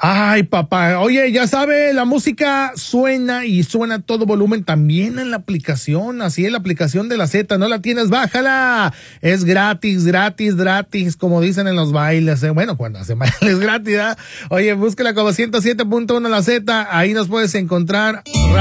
Ay, papá, oye, ya sabe, la música suena y suena a todo volumen también en la aplicación, así es la aplicación de la Z, ¿no la tienes? Bájala, es gratis, gratis, gratis, como dicen en los bailes, bueno, cuando hacen bailes es gratis, ¿eh? Oye, búscala como 107.1 la Z, ahí nos puedes encontrar